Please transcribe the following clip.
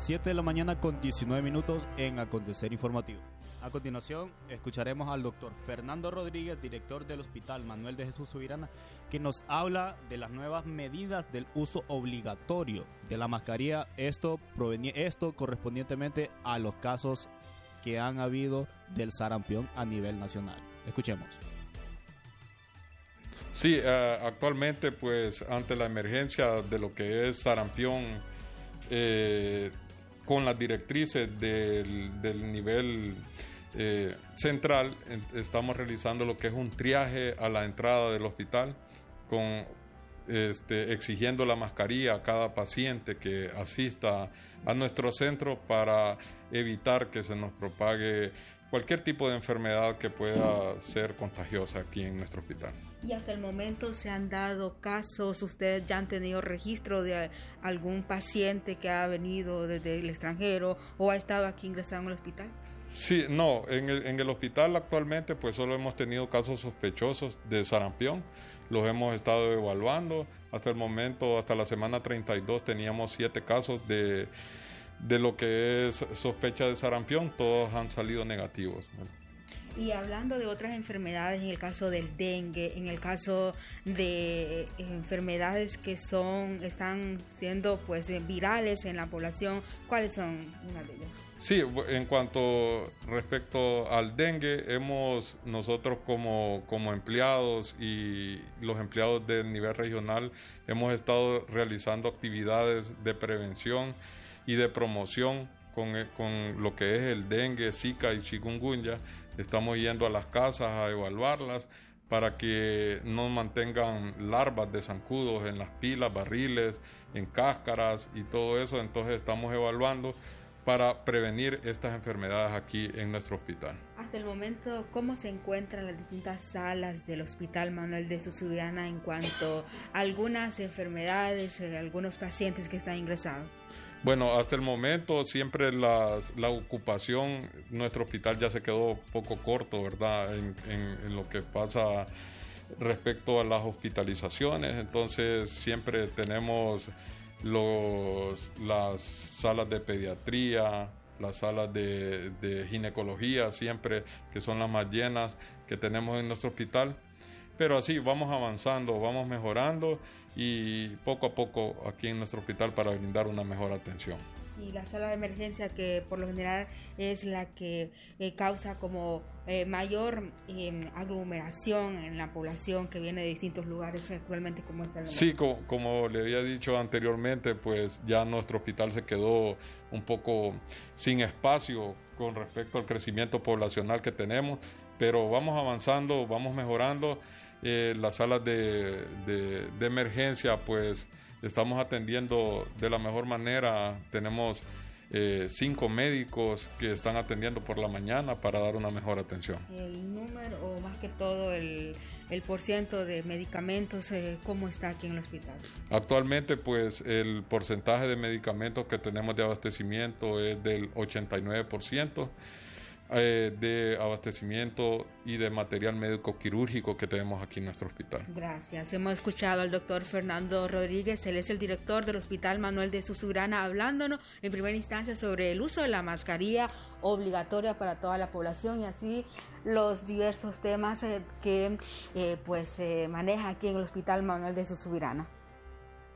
7 de la mañana con 19 minutos en Acontecer Informativo. A continuación, escucharemos al doctor Fernando Rodríguez, director del Hospital Manuel de Jesús Subirana, que nos habla de las nuevas medidas del uso obligatorio de la mascarilla, esto correspondientemente a los casos que han habido del sarampión a nivel nacional. Escuchemos. Sí, actualmente, pues, ante la emergencia de lo que es sarampión, con las directrices del nivel central, estamos realizando lo que es un triaje a la entrada del hospital, exigiendo la mascarilla a cada paciente que asista a nuestro centro para evitar que se nos propague cualquier tipo de enfermedad que pueda ser contagiosa aquí en nuestro hospital. Y hasta el momento se han dado casos, ustedes ya han tenido registro de algún paciente que ha venido desde el extranjero o ha estado aquí ingresado en el hospital. Sí, no, en el hospital actualmente pues solo hemos tenido casos sospechosos de sarampión, los hemos estado evaluando, hasta el momento, hasta la semana 32 teníamos 7 casos de lo que es sospecha de sarampión, todos han salido negativos. Y hablando de otras enfermedades, en el caso del dengue, en el caso de enfermedades que están siendo pues virales en la población, ¿cuáles son una de ellas? Sí, en cuanto respecto al dengue, nosotros como empleados y los empleados del nivel regional hemos estado realizando actividades de prevención y de promoción con lo que es el dengue, zika y chikungunya. Estamos yendo a las casas a evaluarlas para que no mantengan larvas de zancudos en las pilas, barriles, en cáscaras y todo eso. Entonces estamos evaluando para prevenir estas enfermedades aquí en nuestro hospital. Hasta el momento, ¿cómo se encuentran las distintas salas del Hospital Manuel de Jesús Subirana en cuanto a algunas enfermedades, algunos pacientes que están ingresados? Bueno, hasta el momento siempre la ocupación, nuestro hospital ya se quedó poco corto, ¿verdad? En lo que pasa respecto a las hospitalizaciones, entonces siempre tenemos las salas de pediatría, las salas de ginecología, siempre que son las más llenas que tenemos en nuestro hospital. Pero así vamos avanzando, vamos mejorando y poco a poco aquí en nuestro hospital para brindar una mejor atención. Y la sala de emergencia, que por lo general es la que causa como mayor aglomeración en la población que viene de distintos lugares actualmente, como está el momento. Sí, como le había dicho anteriormente, pues ya nuestro hospital se quedó un poco sin espacio con respecto al crecimiento poblacional que tenemos, pero vamos avanzando, vamos mejorando. Las salas de emergencia, pues estamos atendiendo de la mejor manera. Tenemos 5 médicos que están atendiendo por la mañana para dar una mejor atención. El número, o más que todo el porciento de medicamentos, ¿cómo está aquí en el hospital? Actualmente, pues el porcentaje de medicamentos que tenemos de abastecimiento es del 89%. De abastecimiento y de material médico quirúrgico que tenemos aquí en nuestro hospital. Gracias. Hemos escuchado al doctor Fernando Rodríguez, él es el director del Hospital Manuel de Jesús Subirana, hablándonos en primera instancia sobre el uso de la mascarilla obligatoria para toda la población y así los diversos temas que se maneja aquí en el Hospital Manuel de Jesús Subirana.